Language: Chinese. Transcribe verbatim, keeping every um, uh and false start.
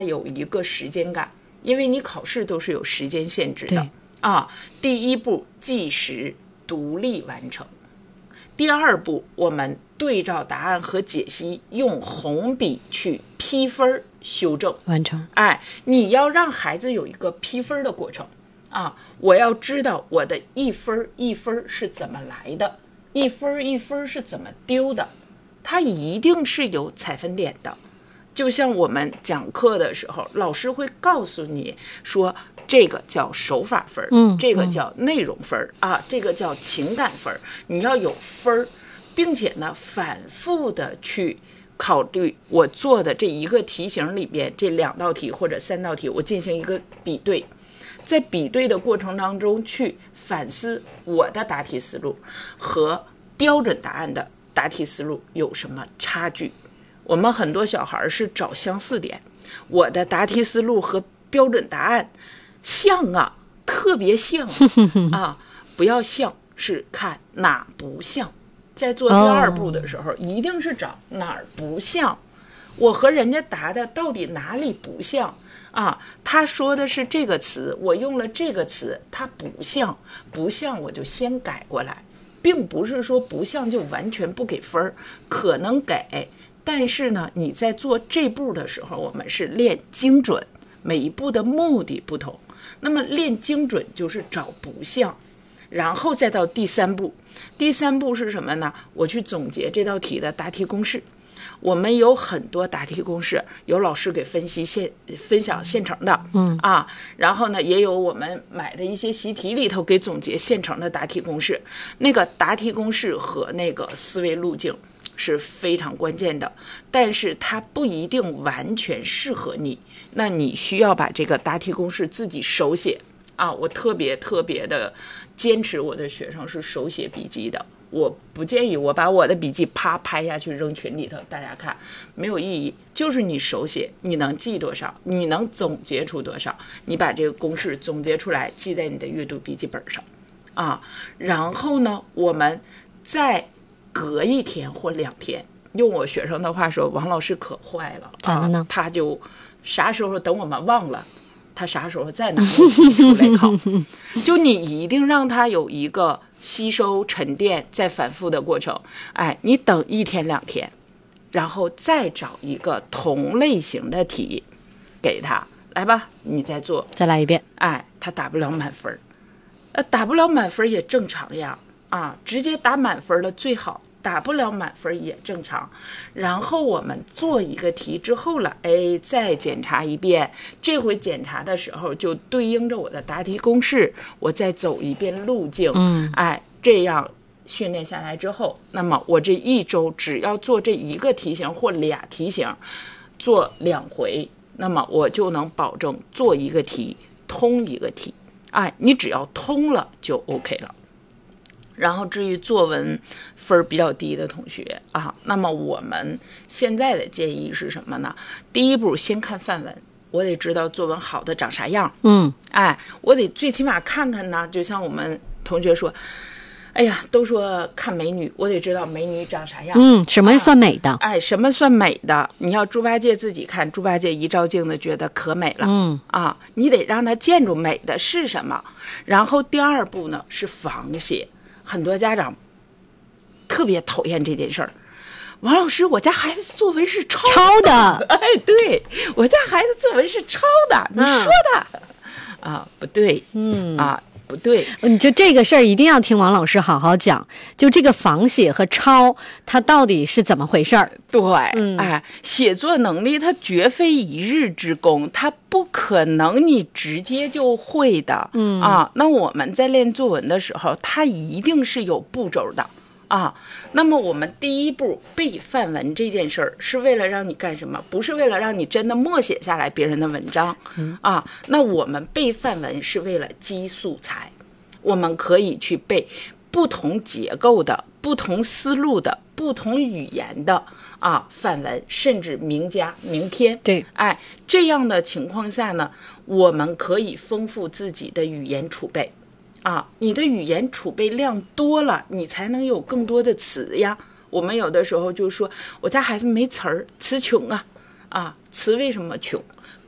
有一个时间感，因为你考试都是有时间限制的啊。第一步计时独立完成，第二步我们对照答案和解析，用红笔去批分修正完成。 哎，你要让孩子有一个批分的过程啊！我要知道我的一分一分是怎么来的，一分一分是怎么丢的，它一定是有采分点的。就像我们讲课的时候，老师会告诉你说，这个叫手法分， 嗯， 这个叫内容分、嗯、啊，这个叫情感分，你要有分，并且呢，反复的去考虑我做的这一个题型里边这两道题或者三道题，我进行一个比对，在比对的过程当中去反思我的答题思路和标准答案的答题思路有什么差距。我们很多小孩是找相似点，我的答题思路和标准答案像啊，特别像啊，不要像，是看哪不像。在做第二步的时候、哦、一定是找哪儿不像，我和人家答的到底哪里不像啊？他说的是这个词，我用了这个词，它不像，不像我就先改过来，并不是说不像就完全不给分，可能给。但是呢，你在做这步的时候，我们是练精准，每一步的目的不同。那么练精准就是找不像，然后再到第三步。第三步是什么呢？我去总结这道题的答题公式。我们有很多答题公式，有老师给分析现分享现成的， 嗯啊，然后呢，也有我们买的一些习题里头给总结现成的答题公式。那个答题公式和那个思维路径是非常关键的，但是它不一定完全适合你，那你需要把这个答题公式自己手写啊。我特别特别的坚持我的学生是手写笔记的，我不建议我把我的笔记啪拍下去扔群里头，大家看没有意义。就是你手写，你能记多少，你能总结出多少，你把这个公式总结出来，记在你的阅读笔记本上啊。然后呢，我们再隔一天或两天，用我学生的话说，王老师可坏了， 咋了呢、 啊？他就啥时候等我们忘了，他啥时候再拿出来考。就你一定让他有一个吸收、沉淀、再反复的过程。哎，你等一天两天，然后再找一个同类型的题给他来吧，你再做， 再来一遍。 哎，他打不了满分，呃，打不了满分也正常呀。啊，直接打满分的最好，打不了满分也正常。然后我们做一个题之后了，哎，再检查一遍。这回检查的时候就对应着我的答题公式，我再走一遍路径。 嗯， 哎，这样训练下来之后，那么我这一周只要做这一个题型或俩题型，做两回，那么我就能保证做一个题通一个题。哎，你只要通了就 OK 了。然后至于作文分比较低的同学啊，那么我们现在的建议是什么呢？第一步先看范文，我得知道作文好的长啥样。 嗯， 哎，我得最起码看看呢。就像我们同学说，哎呀，都说看美女，我得知道美女长啥样。 嗯，什么算美的？ 啊、哎，什么算美的？你要猪八戒自己看，猪八戒一照镜子觉得可美了。 嗯啊，你得让他见着美的是什么。然后第二步呢是仿写。很多家长特别讨厌这件事儿。王老师，我家孩子作文是抄抄的。 哎，对，我家孩子作文是抄的，你说的、嗯、啊，不对， 嗯啊，不对。 你就这个事儿一定要听王老师好好讲，就这个仿写和抄，它到底是怎么回事儿？ 对， 嗯， 哎，写作能力它绝非一日之功，它不可能你直接就会的。 嗯啊，那我们在练作文的时候，它一定是有步骤的啊。那么我们第一步背范文这件事儿，是为了让你干什么？不是为了让你真的默写下来别人的文章、嗯、啊。那我们背范文是为了积素材，我们可以去背不同结构的、不同思路的、不同语言的啊范文，甚至名家名篇。 对， 哎，这样的情况下呢，我们可以丰富自己的语言储备啊。你的语言储备量多了，你才能有更多的词呀。我们有的时候就说我家孩子没词儿，词穷啊啊，词为什么穷？